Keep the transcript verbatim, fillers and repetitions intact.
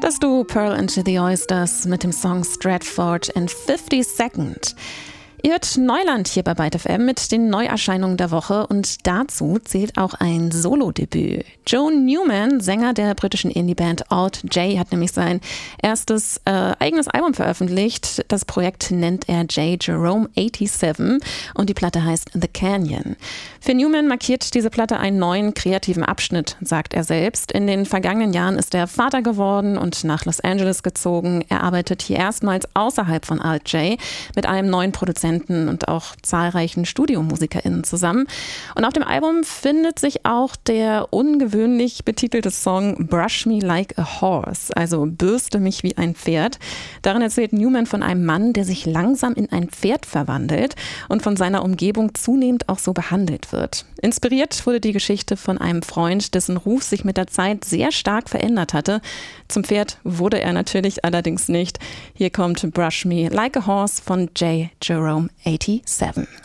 Das Duo Pearl and the Oysters mit dem Song Stratford and fifty Second. Ihr hört Neuland hier bei Byte F M mit den Neuerscheinungen der Woche und dazu zählt auch ein Solo-Debüt. Joe Newman, Sänger der britischen Indie-Band Alt J, hat nämlich sein erstes äh, eigenes Album veröffentlicht. Das Projekt nennt er J. Jerome siebenundachtzig und die Platte heißt The Canyon. Für Newman markiert diese Platte einen neuen kreativen Abschnitt, sagt er selbst. In den vergangenen Jahren ist er Vater geworden und nach Los Angeles gezogen. Er arbeitet hier erstmals außerhalb von Alt J mit einem neuen Produzenten und auch zahlreichen StudiomusikerInnen zusammen. Und auf dem Album findet sich auch der ungewöhnlich betitelte Song Brush Me Like a Horse, also Bürste mich wie ein Pferd. Darin erzählt Newman von einem Mann, der sich langsam in ein Pferd verwandelt und von seiner Umgebung zunehmend auch so behandelt wird. Inspiriert wurde die Geschichte von einem Freund, dessen Ruf sich mit der Zeit sehr stark verändert hatte. Zum Pferd wurde er natürlich allerdings nicht. Hier kommt Brush Me Like a Horse von J. Jerome eighty-seven.